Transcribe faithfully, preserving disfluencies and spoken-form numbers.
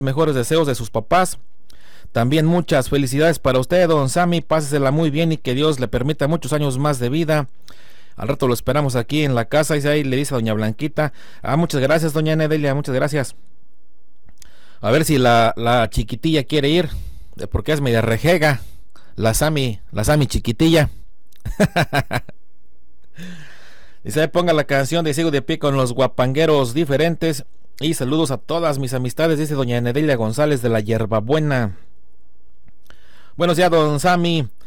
mejores deseos de sus papás. También muchas felicidades para usted, don Sammy. Pásesela muy bien y que Dios le permita muchos años más de vida. Al rato lo esperamos aquí en la casa. Y ahí le dice a doña Blanquita. Ah, muchas gracias, doña Nedelia, muchas gracias. A ver si la, la chiquitilla quiere ir, porque es media rejega. La Sammy, la Sammy chiquitilla. Dice, ponga la canción de Sigo de Pie con los guapangueros diferentes. Y saludos a todas mis amistades, dice doña Nedelia González de la Hierbabuena. Buenos días, don Sammy.